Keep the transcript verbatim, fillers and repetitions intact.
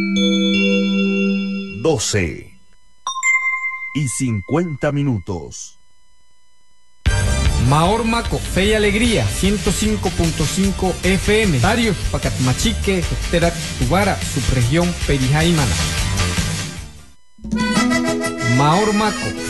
doce y cincuenta minutos. Maormaco, Fe y Alegría, ciento cinco punto cinco F M. Darius, Pacatmachique, Terac, Tubara, subregión Perijá y Maná. Maormaco,